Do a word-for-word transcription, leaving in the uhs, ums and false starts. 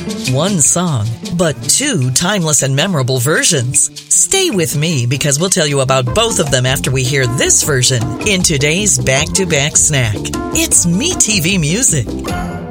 One song, but two timeless and memorable versions. Stay with me because we'll tell you about both of them after we hear this version in today's Back to Back Snack. It's Me T V Music.